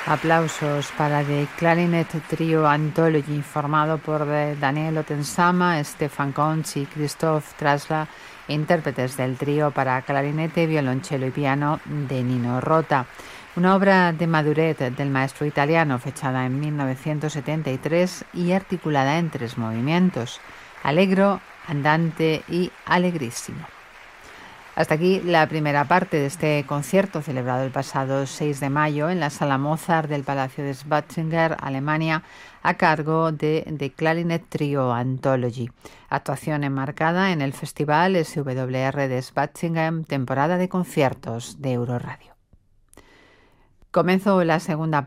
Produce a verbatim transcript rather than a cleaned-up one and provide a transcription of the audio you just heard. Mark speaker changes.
Speaker 1: Aplausos para The Clarinet Trio Anthology, formado por Daniel Otensama, Stefan Conch y Christoph Trasla, intérpretes del trío para clarinete, violonchelo y piano de Nino Rota. Una obra de madurez del maestro italiano, fechada en mil novecientos setenta y tres y articulada en tres movimientos: allegro, andante y allegrísimo. Hasta aquí la primera parte de este concierto, celebrado el pasado seis de mayo en la Sala Mozart del Palacio de Schwarzenegger, Alemania, a cargo de The Clarinet Trio Anthology. Actuación enmarcada en el Festival S W R de Schwarzenegger, temporada de conciertos de Euroradio. Comenzó la segunda